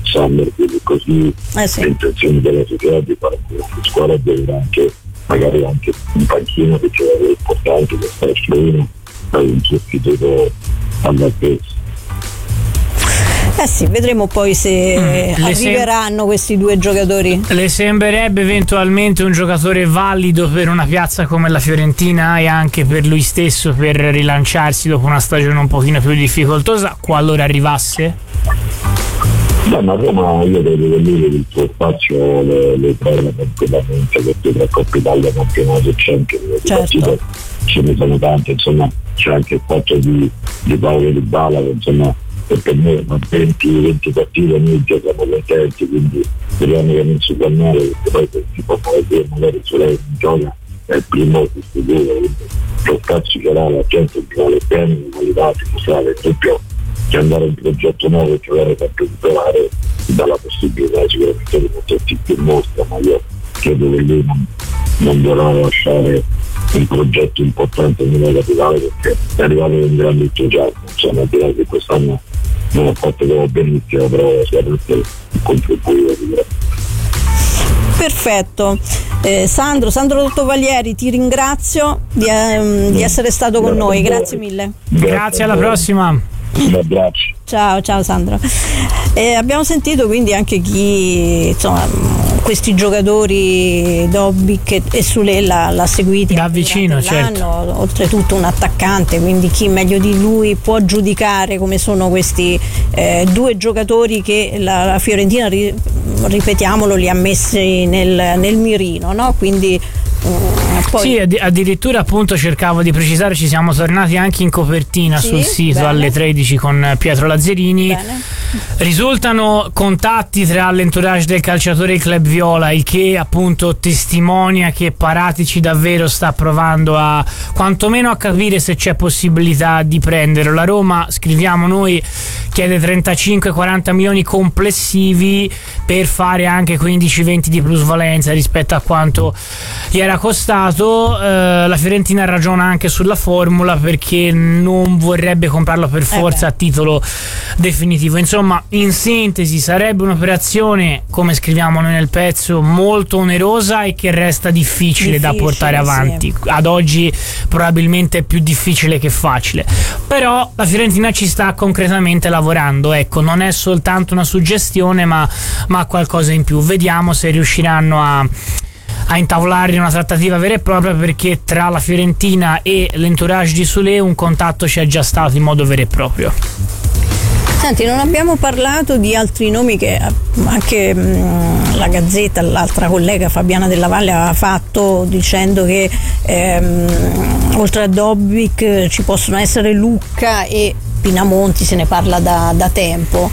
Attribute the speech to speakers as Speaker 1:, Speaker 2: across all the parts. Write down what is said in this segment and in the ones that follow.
Speaker 1: Summer, quindi così
Speaker 2: sì.
Speaker 1: le intenzioni della società di fare una squadra deve anche magari anche un panchino che gioca importante per stare fluino un sostituto all'altezza.
Speaker 2: Sì, vedremo poi se arriveranno questi due giocatori.
Speaker 3: Le sembrerebbe eventualmente un giocatore valido per una piazza come la Fiorentina e anche per lui stesso per rilanciarsi dopo una stagione un pochino più difficoltosa, qualora arrivasse?
Speaker 1: Ma Roma io credo che lui il suo spazio le prenda tranquillamente, perché tra Coppa Italia, campionato e Champions,
Speaker 2: certo.
Speaker 1: Ce ne sono tante, insomma c'è anche il fatto di Paolo Di Bala che insomma per me 20 partite noi giochiamo contenti, quindi speriamo che non si può andare, perché poi si può vedere magari se lei non gioca è il primo sostituto, quindi lo spazio ce l'ha, la gente vuole bene, le qualità si può fare, per esempio che andare in progetto nuovo e giocare sempre titolare dà la possibilità sicuramente di mettersi più in mostra, ma io credo che lui non dovrà lasciare un progetto importante nella capitale, perché è arrivato in grande entusiasmo, insomma, al di là che quest'anno non ha fatto come benissimo, però sicuramente il contribuito
Speaker 2: Perfetto. Sandro Tottovalieri, ti ringrazio di essere stato con noi, grazie mille.
Speaker 3: Grazie, alla prossima.
Speaker 1: Un abbraccio.
Speaker 2: Ciao Sandro. Abbiamo sentito quindi anche chi, insomma, questi giocatori Dobbik e Sule l'ha seguiti
Speaker 3: da vicino, certo.
Speaker 2: Oltretutto un attaccante, quindi chi meglio di lui può giudicare come sono questi due giocatori che la Fiorentina, ripetiamolo, li ha messi nel mirino, no? Quindi poi...
Speaker 3: Sì, addirittura appunto cercavo di precisare, ci siamo tornati anche in copertina sul sito alle 13 con Pietro Lazzarini.
Speaker 2: Bene.
Speaker 3: Risultano contatti tra l'entourage del calciatore e il club viola, il che appunto testimonia che Paratici davvero sta provando a quantomeno a capire se c'è possibilità di prenderlo. La Roma, scriviamo noi, chiede 35-40 milioni complessivi per fare anche 15-20 di plusvalenza rispetto a quanto gli era costato. La Fiorentina ragiona anche sulla formula perché non vorrebbe comprarlo per forza a titolo definitivo. Insomma, in sintesi sarebbe un'operazione, come scriviamo noi nel pezzo, molto onerosa e che resta difficile da portare avanti. Sì. Ad oggi probabilmente è più difficile che facile, però la Fiorentina ci sta concretamente lavorando, ecco, non è soltanto una suggestione ma qualcosa in più. Vediamo se riusciranno a intavolare una trattativa vera e propria, perché tra la Fiorentina e l'entourage di Sule un contatto c'è già stato in modo vero e proprio.
Speaker 2: Senti, non abbiamo parlato di altri nomi che anche la Gazzetta, l'altra collega Fabiana Della Valle, aveva fatto, dicendo che oltre a Dobbik ci possono essere Lucca e Pinamonti, se ne parla da tempo.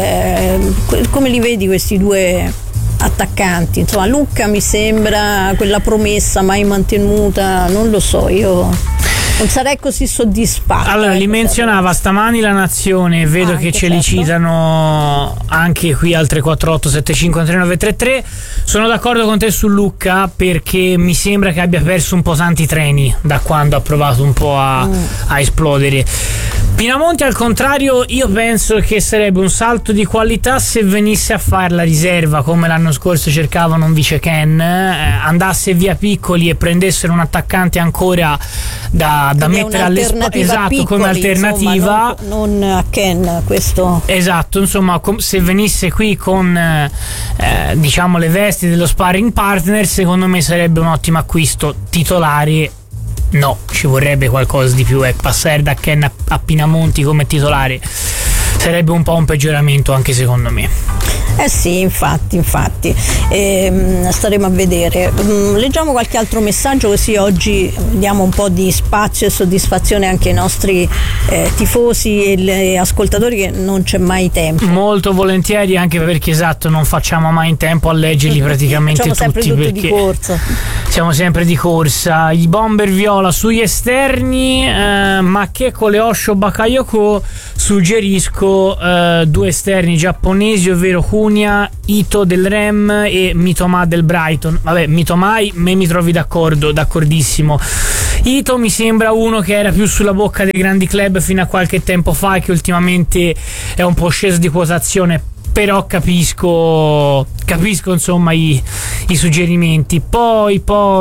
Speaker 2: Come li vedi questi due attaccanti? Insomma, Lucca mi sembra quella promessa mai mantenuta, non lo so, io non sarei così soddisfatto.
Speaker 3: Allora, li menzionava stamani La Nazione, vedo che ce li citano anche qui al 348 75 3933. Sono d'accordo con te su Lucca, perché mi sembra che abbia perso un po' tanti treni da quando ha provato un po' a esplodere. Pinamonti, al contrario, io penso che sarebbe un salto di qualità se venisse a fare la riserva, come l'anno scorso cercavano un vice Ken, andasse via Piccoli e prendessero un attaccante ancora da mettere alle spalle, esatto, Piccoli, come alternativa,
Speaker 2: insomma, non a Ken, questo.
Speaker 3: Esatto, insomma, se venisse qui con diciamo le vesti dello sparring partner, secondo me sarebbe un ottimo acquisto. Titolare no, ci vorrebbe qualcosa di più, passare da Ken a Pinamonti come titolare sarebbe un po' un peggioramento anche secondo me.
Speaker 2: Sì, infatti staremo a vedere. Leggiamo qualche altro messaggio, così oggi diamo un po' di spazio e soddisfazione anche ai nostri tifosi e gli ascoltatori, che non c'è mai tempo.
Speaker 3: Molto volentieri, anche perché esatto, non facciamo mai in tempo a leggerli praticamente tutti, perché
Speaker 2: di corsa.
Speaker 3: Siamo sempre di corsa. I bomber viola sugli esterni, ma che con le Osho Bakayoko suggerisco due esterni giapponesi, ovvero Cunha, Ito del Rem e Mitoma del Brighton. Vabbè, Mitomai me mi trovi d'accordissimo. Ito mi sembra uno che era più sulla bocca dei grandi club fino a qualche tempo fa, che ultimamente è un po' sceso di quotazione, però capisco insomma i suggerimenti. Poi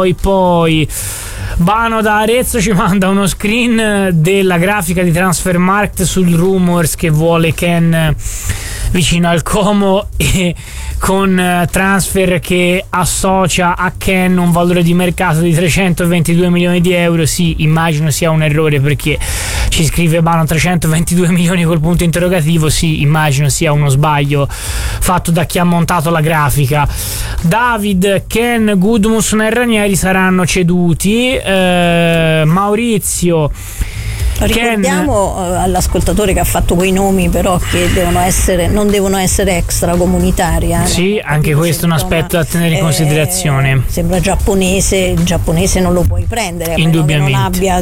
Speaker 3: Bano da Arezzo ci manda uno screen della grafica di Transfermarkt sul Rumors che vuole Ken vicino al Como, e con Transfer che associa a Ken un valore di mercato di 322 milioni di euro. Sì, immagino sia un errore, perché ci scrive Bano 322 milioni col punto interrogativo. Sì, immagino sia uno sbaglio fatto da chi ha montato la grafica. David, Ken, Gudmundsson e Ranieri saranno ceduti. Maurizio,
Speaker 2: ricordiamo all'ascoltatore che ha fatto quei nomi, però, che non devono essere extracomunitari.
Speaker 3: Sì, anche questo è un aspetto da tenere in considerazione.
Speaker 2: Sembra giapponese, il giapponese non lo puoi prendere,
Speaker 3: indubbiamente.
Speaker 2: Non abbia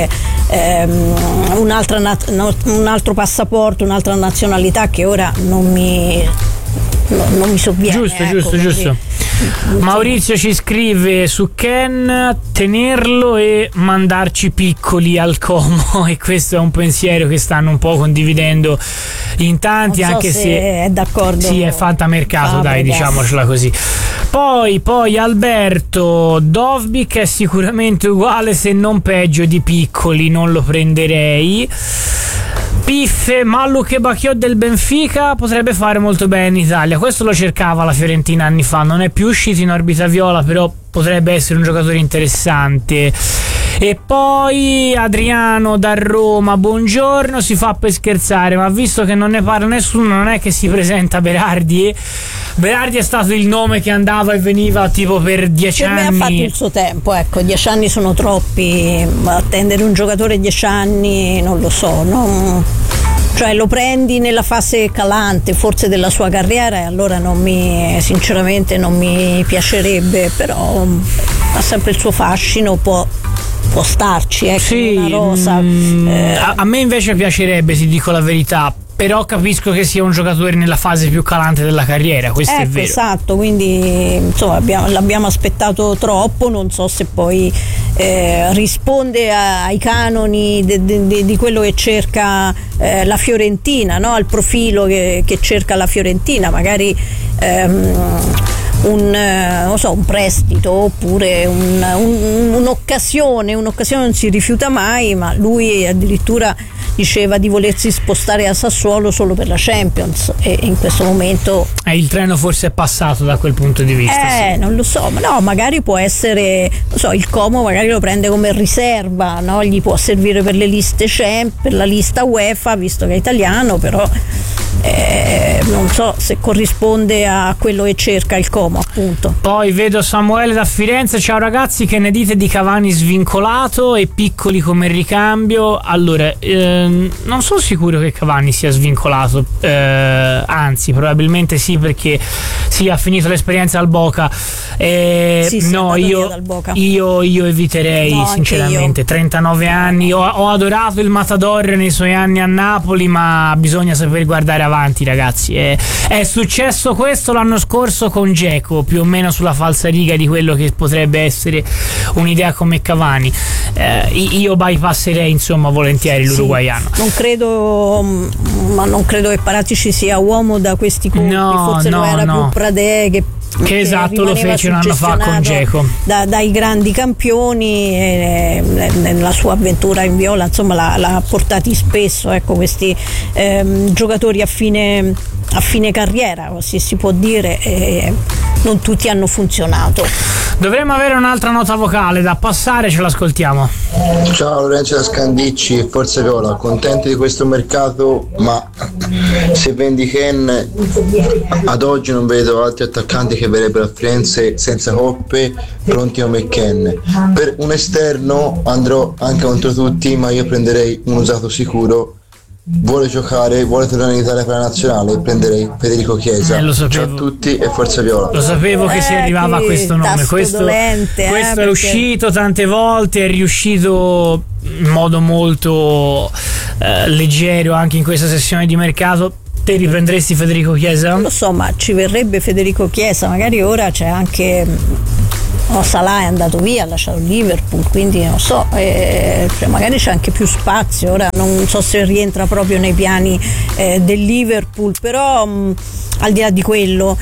Speaker 2: un altro passaporto, un'altra nazionalità che ora non mi sovviene.
Speaker 3: Giusto. Maurizio ci scrive su Ken: tenerlo e mandarci piccoli al Como, e questo è un pensiero che stanno un po' condividendo in tanti,
Speaker 2: non so
Speaker 3: anche se
Speaker 2: è d'accordo.
Speaker 3: Sì, è fantamercato, dai, diciamocela così. Poi Alberto, Dovbyk è sicuramente uguale se non peggio di piccoli, non lo prenderei. Piffe, Malluk e Bacchiò del Benfica potrebbe fare molto bene in Italia. Questo lo cercava la Fiorentina anni fa, non è più uscito in orbita viola, però potrebbe essere un giocatore interessante. E poi Adriano da Roma, buongiorno, si fa per scherzare, ma visto che non ne parla nessuno, non è che si presenta Berardi? Berardi è stato il nome che andava e veniva tipo per 10 anni.
Speaker 2: Per me ha fatto il suo tempo, 10 anni sono troppi, ma attendere un giocatore 10 anni non lo so, cioè lo prendi nella fase calante forse della sua carriera, e allora sinceramente non mi piacerebbe, però ha sempre il suo fascino, può starci,
Speaker 3: sì,
Speaker 2: una rosa.
Speaker 3: A me invece piacerebbe, ti dico la verità, però capisco che sia un giocatore nella fase più calante della carriera, questo è vero.
Speaker 2: Esatto, quindi insomma l'abbiamo aspettato troppo, non so se poi risponde ai canoni di quello che cerca la Fiorentina, no? Al profilo che cerca la Fiorentina, magari un prestito, oppure un'occasione non si rifiuta mai, ma lui addirittura diceva di volersi spostare a Sassuolo solo per la Champions, e in questo momento
Speaker 3: il treno forse è passato da quel punto di vista. Sì.
Speaker 2: Non lo so, ma no, magari può essere, il Como magari lo prende come riserva, no? Gli può servire per le liste per la lista UEFA, visto che è italiano, però non so se corrisponde a quello che cerca il Como, appunto.
Speaker 3: Poi vedo Samuele da Firenze: ciao ragazzi, che ne dite di Cavani svincolato e piccoli come ricambio? Allora, non sono sicuro che Cavani sia svincolato, anzi probabilmente sì, perché ha finito l'esperienza al Boca. Io eviterei, sinceramente. 39 anni, ho adorato il Matador nei suoi anni a Napoli, ma bisogna saper guardare avanti, ragazzi. È successo questo l'anno scorso con Dzeko, più o meno sulla falsariga di quello che potrebbe essere un'idea come Cavani. Io bypasserei insomma volentieri l'uruguaiano.
Speaker 2: Non credo che Paratici sia uomo da questi conti, forse lo era più Pradè che
Speaker 3: esatto, lo fece un anno fa con Dzeko,
Speaker 2: dai grandi campioni, e nella sua avventura in viola insomma l'ha portati spesso, questi giocatori a fine carriera, se si può dire, non tutti hanno funzionato.
Speaker 3: Dovremmo avere un'altra nota vocale da passare, ce l'ascoltiamo.
Speaker 4: Ciao Lorenzo da Scandicci, Forza Viola, contenti di questo mercato, ma se vendi Ken, ad oggi non vedo altri attaccanti che verrebbero a Firenze senza coppe pronti come Ken. Per un esterno andrò anche contro tutti, ma io prenderei un usato sicuro. Vuole giocare, vuole tornare in Italia per la nazionale, prenderei Federico Chiesa. Ciao a tutti e Forza Viola.
Speaker 3: Lo sapevo che si arrivava a questo nome. Questo è uscito tante volte, è riuscito in modo molto leggero anche in questa sessione di mercato. Te riprenderesti Federico Chiesa?
Speaker 2: Non lo so, ma ci verrebbe Federico Chiesa, magari ora c'è anche Salah è andato via, ha lasciato il Liverpool, quindi non so, magari c'è anche più spazio. Ora non so se rientra proprio nei piani del Liverpool, però al di là di quello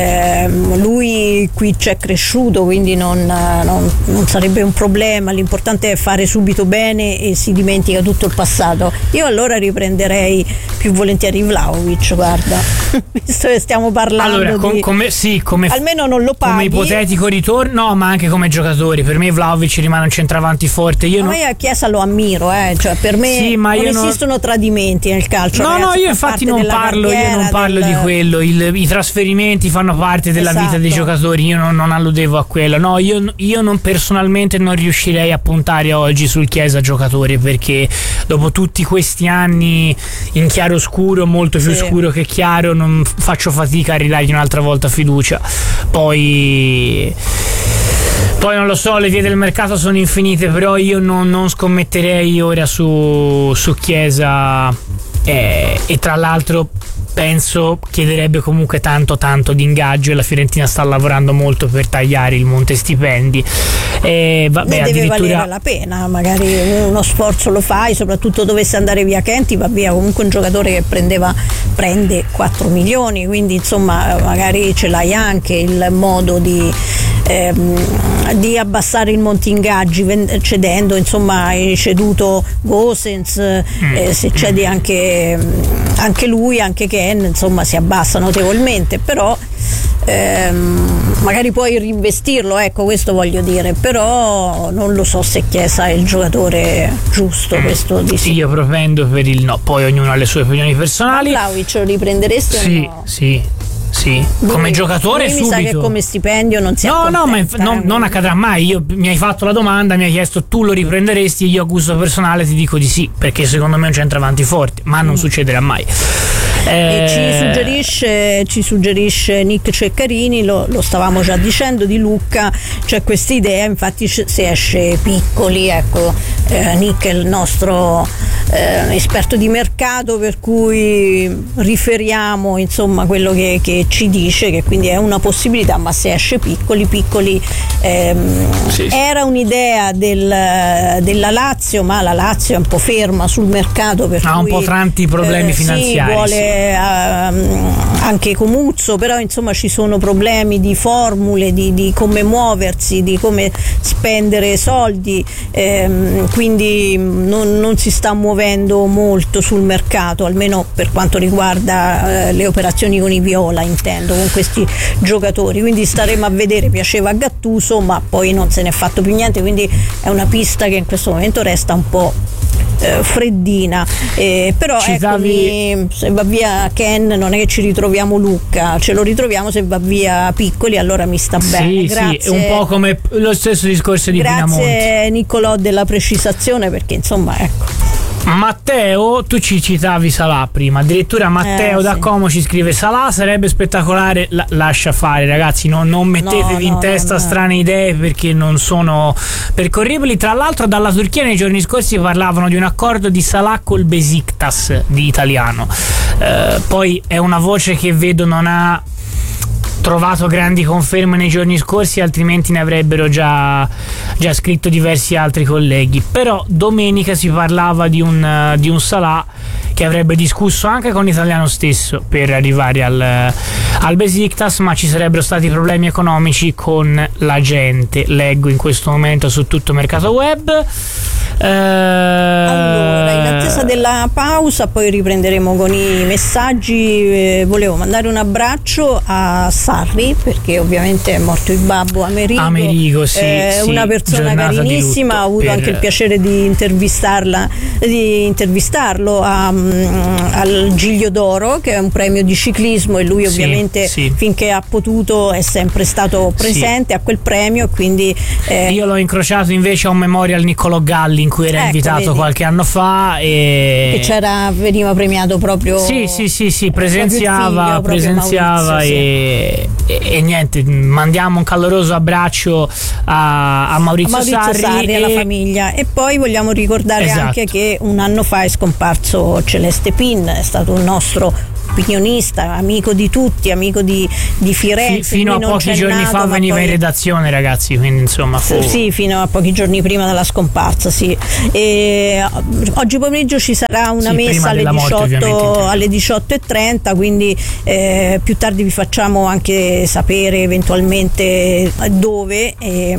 Speaker 2: lui qui c'è cresciuto, quindi non sarebbe un problema. L'importante è fare subito bene e si dimentica tutto il passato. Io allora riprenderei più volentieri Vlahovic, guarda, visto che stiamo parlando
Speaker 3: allora, come
Speaker 2: almeno non lo paghi,
Speaker 3: come ipotetico ritorno, no, ma anche come giocatori. Per me Vlahovic rimane un centravanti forte. Io a
Speaker 2: Chiesa lo ammiro, cioè per me
Speaker 3: sì, ma
Speaker 2: non esistono tradimenti nel calcio.
Speaker 3: No, io infatti non parlo di quello. I trasferimenti fanno parte della vita dei giocatori. Io non alludevo a quello. No, io non personalmente non riuscirei a puntare oggi sul Chiesa giocatore, perché dopo tutti questi anni in chiaro scuro, molto più scuro che chiaro, non faccio fatica a ridargli un'altra volta fiducia. Poi non lo so, le vie del mercato sono infinite, però io non scommetterei ora su Chiesa, e tra l'altro penso chiederebbe comunque tanto di ingaggio, e la Fiorentina sta lavorando molto per tagliare il monte stipendi.
Speaker 2: Deve valere la pena, magari uno sforzo lo fai, soprattutto dovesse andare via Kenty, va via comunque un giocatore che prende 4 milioni, quindi insomma magari ce l'hai anche il modo di abbassare il monte ingaggi cedendo, insomma hai ceduto Gosens, se cedi anche lui, anche Ken, insomma si abbassa notevolmente, però magari puoi reinvestirlo, ecco, questo voglio dire, però non lo so se Chiesa è il giocatore giusto, questo di sì.
Speaker 3: Io propendo per il no, poi ognuno ha le sue opinioni personali.
Speaker 2: Vlahovic lo riprenderesti o no?
Speaker 3: Sì, come giocatore
Speaker 2: mi
Speaker 3: subito.
Speaker 2: Mi sa che come stipendio non si accontenta.
Speaker 3: Ma non accadrà mai. Mi hai fatto la domanda, mi hai chiesto tu lo riprenderesti, io a gusto personale ti dico di sì, perché secondo me è un centravanti forte, ma non succederà mai.
Speaker 2: E ci suggerisce Nick Ceccarini, lo stavamo già dicendo di Lucca, c'è questa idea, infatti se esce Piccoli, ecco, Nick è il nostro esperto di mercato, per cui riferiamo insomma quello che ci dice, che quindi è una possibilità, ma se esce Piccoli era un'idea della Lazio, ma la Lazio è un po' ferma sul mercato, per
Speaker 3: ha un po' tanti problemi finanziari,
Speaker 2: vuole anche Comuzzo, però insomma ci sono problemi di formule, di come muoversi, di come spendere soldi, quindi non si sta muovendo molto sul mercato, almeno per quanto riguarda le operazioni con i viola, intendo, con questi giocatori, quindi staremo a vedere. Piaceva a Gattuso, ma poi non se ne è fatto più niente, quindi è una pista che in questo momento resta un po' freddina, però eccomi, se va via Ken non è che ci ritroviamo Lucca, ce lo ritroviamo se va via Piccoli, allora mi sta bene. Grazie,
Speaker 3: è un po' come lo stesso discorso di Pinamonti.
Speaker 2: Grazie Niccolò della precisazione, perché insomma ecco.
Speaker 3: Matteo, tu ci citavi Salah prima, addirittura Matteo da Como ci scrive: Salah sarebbe spettacolare. Lascia fare, ragazzi, non mettetevi in testa strane idee, perché non sono percorribili. Tra l'altro dalla Turchia nei giorni scorsi parlavano di un accordo di Salah col Besiktas di italiano, poi è una voce che vedo non ha trovato grandi conferme nei giorni scorsi, altrimenti ne avrebbero già scritto diversi altri colleghi. Però domenica si parlava di un Salah che avrebbe discusso anche con l'italiano stesso per arrivare al Besiktas, ma ci sarebbero stati problemi economici con la gente, leggo in questo momento su tutto mercato web.
Speaker 2: Allora, in attesa della pausa poi riprenderemo con i messaggi. Volevo mandare un abbraccio a Sarri, perché ovviamente è morto il babbo Amerigo,
Speaker 3: sì,
Speaker 2: una persona carinissima, ho avuto anche il piacere di intervistarlo al Giglio d'Oro, che è un premio di ciclismo, e lui ovviamente finché ha potuto è sempre stato presente a quel premio, quindi
Speaker 3: io l'ho incrociato invece a un memorial Niccolò Galli in cui era invitato qualche anno fa, e
Speaker 2: veniva premiato proprio
Speaker 3: presenziava
Speaker 2: Maurizio,
Speaker 3: e niente, mandiamo un caloroso abbraccio a Maurizio Sarri
Speaker 2: e alla famiglia. E poi vogliamo ricordare anche che un anno fa è scomparso Celeste Pin, è stato un nostro opinionista, amico di tutti, amico di Firenze.
Speaker 3: Fino a pochi giorni fa veniva in redazione, ragazzi, quindi insomma
Speaker 2: sì, fino a pochi giorni prima della scomparsa, sì. E oggi pomeriggio ci sarà una messa alle 18:30, quindi più tardi vi facciamo anche sapere eventualmente dove.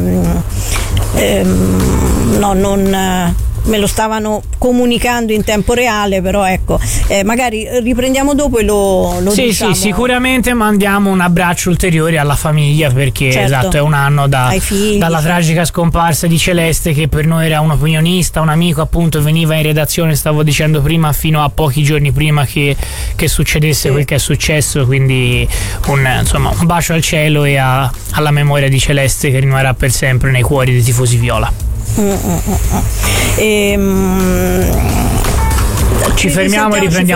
Speaker 2: Non me lo stavano comunicando in tempo reale, però ecco, magari riprendiamo dopo e lo diciamo.
Speaker 3: Sì, sicuramente mandiamo un abbraccio ulteriore alla famiglia, perché
Speaker 2: certo,
Speaker 3: esatto, è un anno
Speaker 2: figli,
Speaker 3: dalla tragica scomparsa di Celeste, che per noi era un opinionista, un amico, appunto, veniva in redazione, stavo dicendo prima, fino a pochi giorni prima che succedesse quel che è successo, quindi un bacio al cielo e alla memoria di Celeste, che rimarrà per sempre nei cuori dei tifosi viola.
Speaker 2: Ci
Speaker 3: fermiamo e riprendiamo.